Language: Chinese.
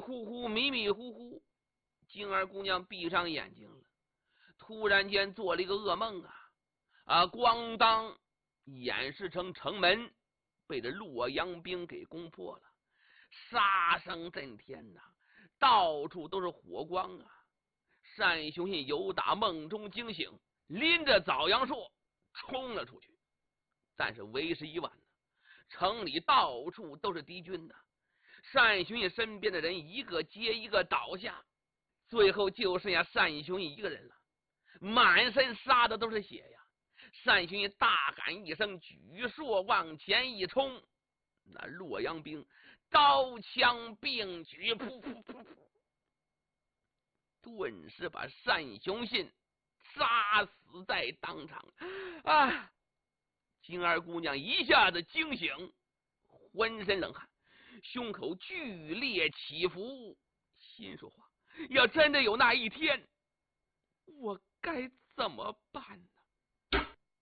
糊糊迷迷糊糊，静儿姑娘闭上眼睛了，突然间做了一个噩梦咣当，演示成城门被这洛阳兵给攻破了，杀声震天到处都是火光单雄信由打梦中惊醒，拎着枣阳硕冲了出去，但是为时已晚城里到处都是敌军单雄信身边的人一个接一个倒下，最后就剩下单雄信一个人了，满身撒的都是血呀！单雄信大喊一声，举硕往前一冲，那洛阳兵刀枪并举，噗噗噗噗，顿时把单雄信杀死在当场金儿姑娘一下子惊醒，浑身冷汗，胸口剧烈起伏，心说话，要真的有那一天，我该怎么